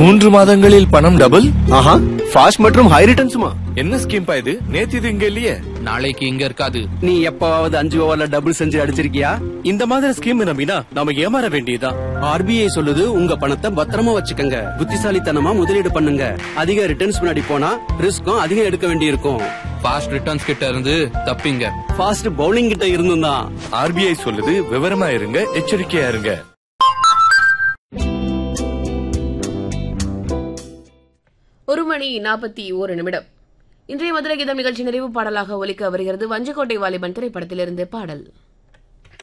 3 மாதங்களில் பணம் டபுள். ஆஹா, ஃபாஸ்ட் மற்றும் ஹை ரிட்டர்ன்ஸுமா? என்ன ஸ்கீம் பா இது? நேத்து இது இங்க இல்லையே. நாளைக்கு இங்க இருக்காது. நீ எப்பாவது 5 ஓவர்ல டபுள் செஞ்சு அடிச்சிருக்கியா? இந்த மாதிரி ஸ்கீம் நம்பினா நாம ஏமாற வேண்டியதா? ஆர்பிஐ சொல்லுது உங்க பணத்தை பத்திரமா வச்சுக்கங்க, புத்திசாலித்தனமா முதலீடு பண்ணுங்க. அதிக ரிட்டர்ன்ஸ் முன்னாடி போனா ரிஸ்க்கும் அதிகம் எடுக்க வேண்டியிருக்கும். ஃபாஸ்ட் ரிட்டர்ன்ஸ் கிட்ட இருந்து தப்பிங்க. ஃபாஸ்ட் பவுலிங் கிட்ட இருந்தும் தான். ஆர்பிஐ சொல்லுது விவரமா இருங்க, எச்சரிக்கையா இருங்க. 1:41. இன்றைய மதுரை கீதம் நிகழ்ச்சி நிறைவு பாடலாக ஒலிக்க வருகிறது வஞ்சக்கோட்டை வாலிபன் திரைப்படத்திலிருந்து பாடல்.